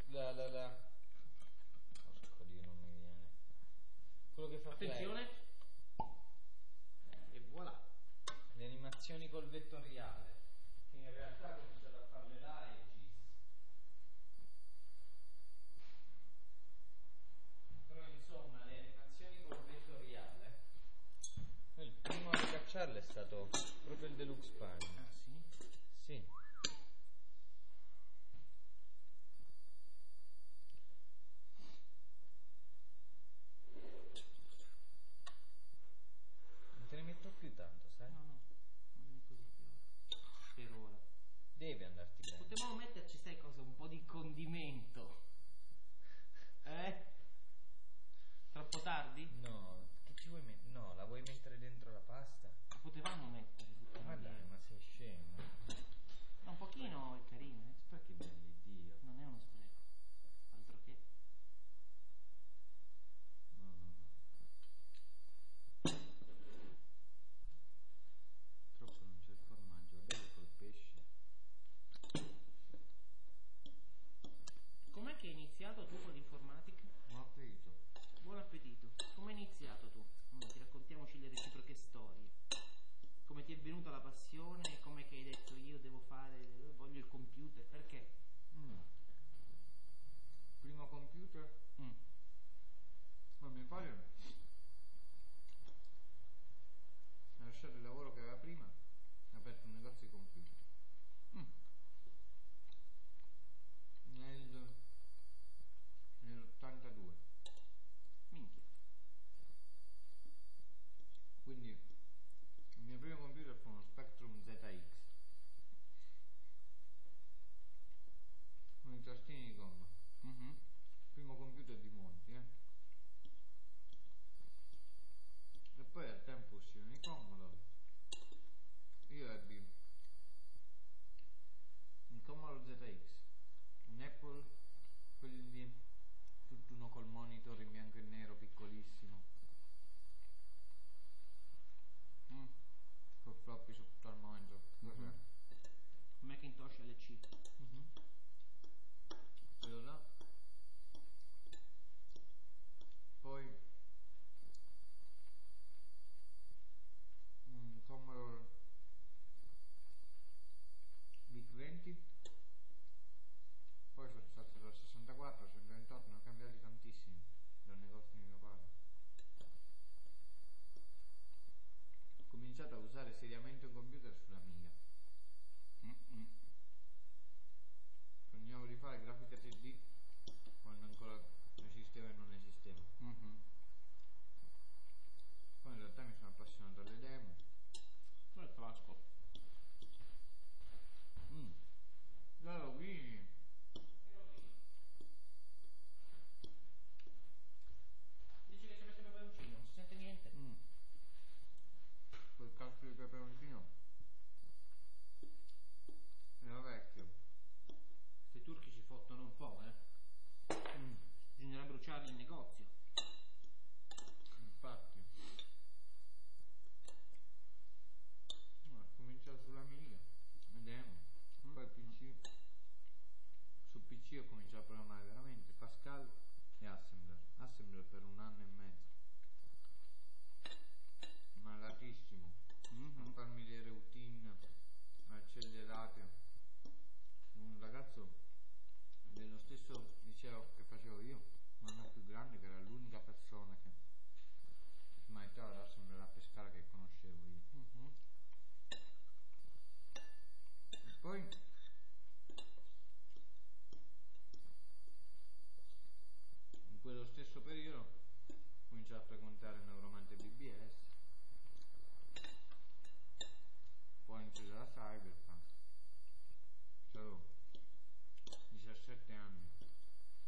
Porco Dio, non mi viene. Quello che fa attenzione. E voilà. Le animazioni col vettoriale. Che in realtà ho cominciato a farle là e però insomma le animazioni col vettoriale. Il primo a cacciarle è stato proprio il Deluxe Pan. Ah sì? Sì. Non te ne metto più tanto, sai? No, non è così per ora. Devi andarti bene. Potevamo metterci, sai cosa, un po' di condimento. Troppo tardi? No, che ci vuoi mettere? No, la vuoi mettere dentro la pasta? Potevamo mettere tutta Ma dai, ma sei scemo. un pochino è carino, Perché bene di Dio. Non è uno spreco. Altro che. No. Troppo non c'è il formaggio, bello col pesce. Com'è che hai iniziato tu con l'informatica? Buon appetito. Buon appetito. Come hai iniziato tu? Ti raccontiamoci le reciproche storie. Come ti è venuta la passione? Come che hai detto io devo fare, voglio il computer? Perché?